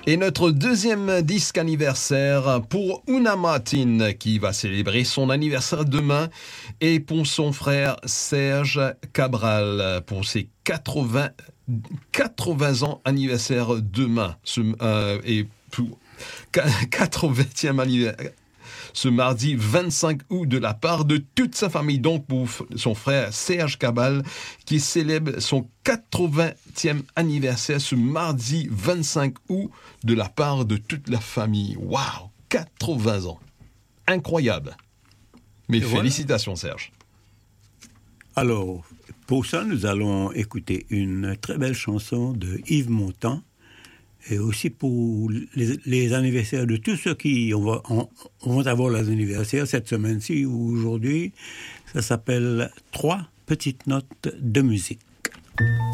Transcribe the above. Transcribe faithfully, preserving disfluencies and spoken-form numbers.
Et notre deuxième disque anniversaire pour Una Martin qui va célébrer son anniversaire demain et pour son frère Serge Cabral pour ses quatre-vingts, quatre-vingts ans anniversaire demain ce, euh, et pour quatre-vingtième anniversaire ce mardi vingt-cinq août de la part de toute sa famille, donc pour son frère Serge Cabral qui célèbre son quatre-vingtième anniversaire ce mardi vingt-cinq août de la part de toute la famille. Waouh, quatre-vingts ans. Incroyable. Mais Et félicitations voilà. Serge. Alors, pour ça, nous allons écouter une très belle chanson de Yves Montand. Et aussi pour les, les anniversaires de tous ceux qui on va, on, on vont avoir leurs anniversaires cette semaine-ci ou aujourd'hui. Ça s'appelle « Trois petites notes de musique ».